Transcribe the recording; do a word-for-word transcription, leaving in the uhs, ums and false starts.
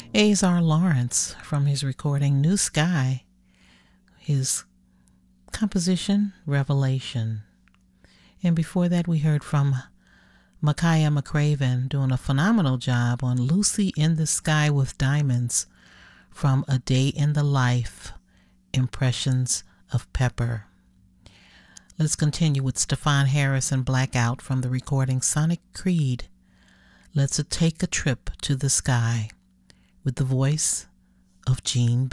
Azar Lawrence from his recording New Sky, his composition Revelation. And before that, we heard from Makaya McCraven doing a phenomenal job on Lucy in the Sky with Diamonds from A Day in the Life, Impressions of Pepper. Let's continue with Stefan Harris and Blackout from the recording Sonic Creed. Let's take a trip to the sky with the voice of Gene